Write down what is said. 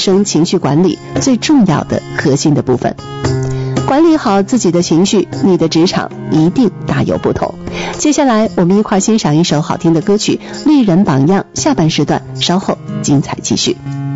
生情绪管理最重要的核心的部分。管理好自己的情绪，你的职场一定大有不同。接下来我们一块欣赏一首好听的歌曲《丽人榜样》，下半时段稍后精彩继续。